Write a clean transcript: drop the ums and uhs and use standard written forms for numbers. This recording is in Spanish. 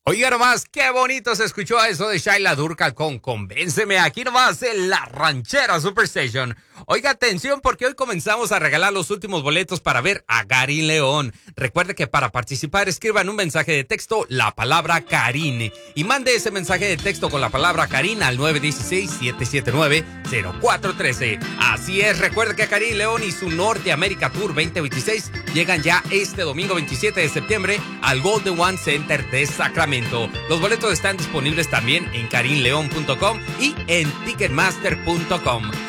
Oiga nomás, qué bonito se escuchó eso de Shaila Durcal con Convénceme, aquí nomás en la Ranchera Superstation. Oiga, atención porque hoy comenzamos a regalar los últimos boletos para ver a Karin León. Recuerde que para participar escriban un mensaje de texto la palabra Karin y mande ese mensaje de texto con la palabra Karin al 916-779-0413. Así es, recuerde que Karin León y su Norteamérica Tour 2026 llegan ya este domingo 27 de septiembre al Golden One Center de Sacramento. Los boletos están disponibles también en karinleon.com y en ticketmaster.com.